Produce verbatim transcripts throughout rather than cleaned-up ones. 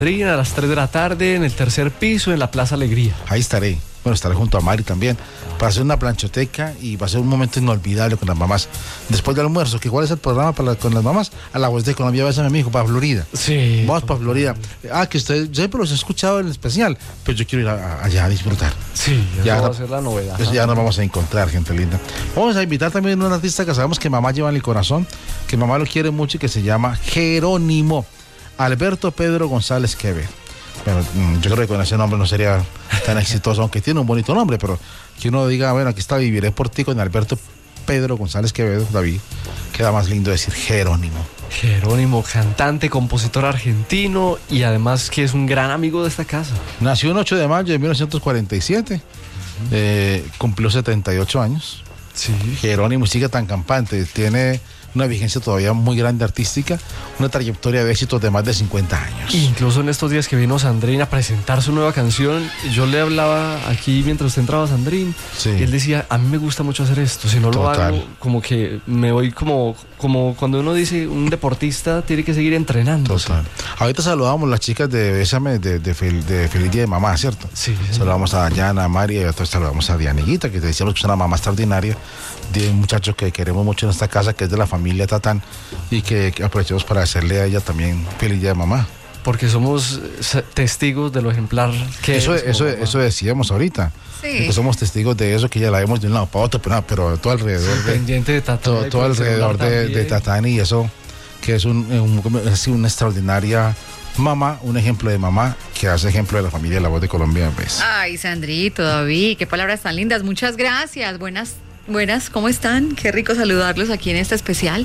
A las tres de la tarde en el tercer piso en la Plaza Alegría. Ahí estaré. Bueno, estaré junto a Mari también para hacer una planchoteca y va a ser un momento inolvidable con las mamás. Después del almuerzo, que ¿cuál es el programa para la, con las mamás? A la Voz de Colombia, va a ser mi hijo, para Florida. Sí. Vamos para Florida. Ah, que ustedes siempre los he escuchado en el especial, pero yo quiero ir a, a, allá a disfrutar. Sí, ya va no, a ser la novedad. Pues ya nos vamos a encontrar, gente linda. Vamos a invitar también a un artista que sabemos que mamá lleva en el corazón, que mamá lo quiere mucho y que se llama Jerónimo Alberto Pedro González Quevedo. Bueno, yo creo que con ese nombre no sería tan exitoso, aunque tiene un bonito nombre, pero que uno diga, bueno, aquí está, viviré por ti con Alberto Pedro González Quevedo, David, queda más lindo decir Jerónimo. Jerónimo, cantante, compositor argentino y además que es un gran amigo de esta casa. Nació el ocho de mayo de mil novecientos cuarenta y siete, uh-huh. eh, cumplió setenta y ocho años. Sí. Jerónimo sigue tan campante, tiene una vigencia todavía muy grande artística, una trayectoria de éxitos de más de cincuenta años. Incluso en estos días que vino Sandrine a presentar su nueva canción, yo le hablaba aquí mientras usted entraba, Sandrine, sí. Y él decía, a mí me gusta mucho hacer esto, si no Total. lo hago, como que me voy como, como cuando uno dice, un deportista tiene que seguir entrenando. Total. Ahorita saludamos las chicas de Bésame, de, de, de, de Feliz Día de Mamá, ¿cierto? Sí. sí. Saludamos a Dayana, a Mari, y entonces saludamos a Dianiguita, que te decíamos que es una mamá extraordinaria, de un muchacho que queremos mucho en esta casa, que es de la familia Tatán, y que, que aprovechemos para hacerle a ella también Feliz Día de Mamá. Porque somos testigos de lo ejemplar que eso es. Eso, eso decíamos ahorita. Sí. Que somos testigos de eso, que ya la vemos de un lado para otro, pero, no, pero todo alrededor. Sí, de, pendiente de Tatán. Todo, todo alrededor de, de Tatán y eso, que es un, un, es una extraordinaria mamá, un ejemplo de mamá que hace ejemplo de la familia de La Voz de Colombia. Pues. Ay, Sandrito, David, qué palabras tan lindas. Muchas gracias. Buenas Buenas, ¿cómo están? Qué rico saludarlos aquí en este especial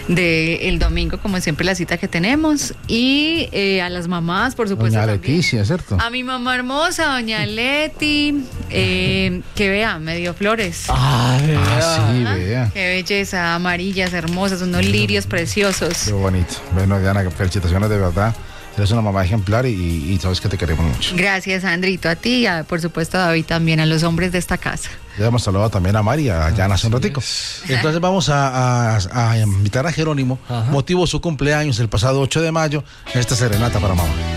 del domingo, como siempre la cita que tenemos. Y eh, a las mamás, por supuesto. Doña Leticia, ¿cierto? A mi mamá hermosa, doña Leti, eh, que vea, me dio flores. Ah, vea. ah sí, vea. Qué belleza, amarillas, hermosas, unos lirios preciosos. Qué bonito. Bueno, Diana, felicitaciones de verdad. Eres una mamá ejemplar y, y sabes que te queremos mucho. Gracias, Sandrito, a ti y a, por supuesto a David también, a los hombres de esta casa. Ya hemos saludado también a Mari, a Jan hace un ratico. Entonces vamos a, a, a invitar a Jerónimo, Ajá. motivo su cumpleaños el pasado ocho de mayo, en esta serenata para mamá.